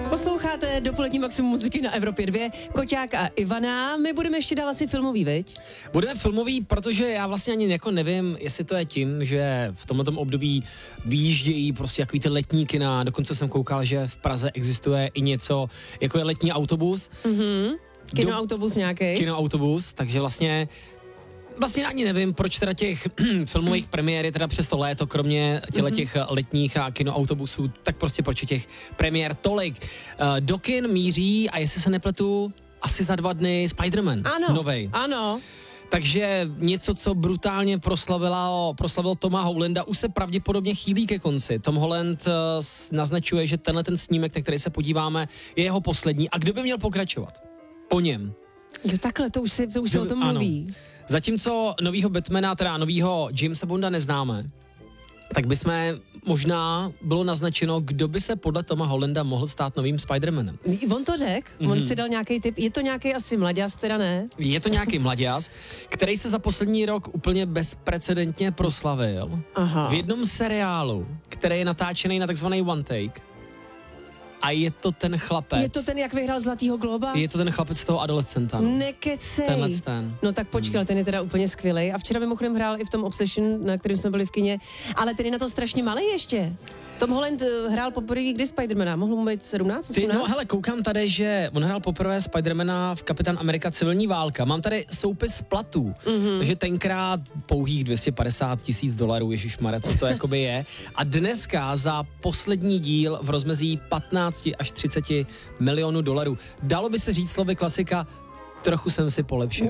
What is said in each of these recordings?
Posloucháte dopolední maximum muziky na Evropě 2, Koťák a Ivana. My budeme ještě dál asi filmový, viď? Budeme filmový, protože já vlastně ani jako nevím, jestli to je tím, že v tomto období vyjíždějí prostě jaký ty letní kina. Dokonce jsem koukal, že v Praze existuje i něco, jako je letní autobus. Kinoautobus nějaký. Kinoautobus, takže vlastně ani nevím, proč teda těch filmových premiér je teda přes to léto, kromě těch letních a kinoautobusů, tak prostě proč je těch premiér tolik. Do kin míří, a jestli se nepletu, asi za 2 dny Spider-Man. Ano, novej. ano. Takže něco, co brutálně proslavilo Toma Hollanda, už se pravděpodobně chýlí ke konci. Tom Holland naznačuje, že tenhle ten snímek, na který se podíváme, je jeho poslední. A kdo by měl pokračovat? Po něm. Jo, takhle, to už se o tom mluví. Zatímco novýho Batmana, teda novýho Jamesa Bonda neznáme, tak bychom možná bylo naznačeno, kdo by se podle Toma Hollanda mohl stát novým Spider-Manem. On to řekl, on si dal nějaký tip. Je to nějaký asi mlaďas, teda ne? Je to nějaký mlaďas, který se za poslední rok úplně bezprecedentně proslavil. Aha. V jednom seriálu, který je natáčený na takzvaný one take. A je to ten chlapec. Je to ten, jak vyhrál Zlatýho Globa? Je to ten chlapec z toho adolescenta. Nekecej. Ten. No tak počkej, ten je teda úplně skvělej. A včera mimochodem hrál i v tom Obsession, na kterém jsme byli v kině. Ale ten je na to strašně malý ještě. Tom Holland hrál poprvé kdy Spidermana? Mohlo mu být 17, 18? No hele, koukám tady, že on hrál poprvé Spidermana v Kapitán Amerika civilní válka. Mám tady soupis platů, takže tenkrát pouhých $250,000, ježišmarja, co to jakoby je. A dneska za poslední díl v rozmezí 15 až 30 milionů dolarů. Dalo by se říct slovy klasika, trochu jsem si polepšil.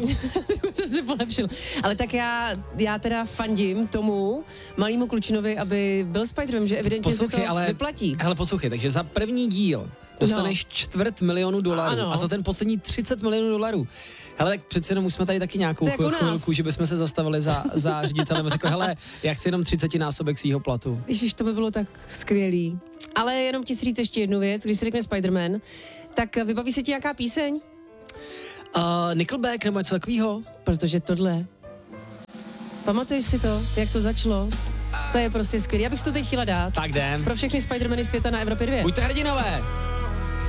Ale tak já teda fandím tomu malýmu klučinovi, aby byl Spidermanem, že evidentně se to vyplatí. Hele, poslouchej, takže za první díl dostaneš $250,000 a za ten poslední $30 milionů. Hele, tak přece jenom už jsme tady taky nějakou chvilku, že bychom se zastavili za ředitelem a řekli, hele, já chci jenom 30násobek svýho platu. Ježiš, to by bylo tak skvělý. Ale jenom ti si říct ještě jednu věc, když se řekne Spiderman, tak vybaví se ti nějaká píseň? Nickelback nebo něco takového? Protože tohle. Pamatuješ si to, jak to začalo? To je prostě skvělý. Já bych si to teď chtěla dát. Tak jdem. Pro všechny Spidermany světa na Evropě 2. Buďte hrdinové!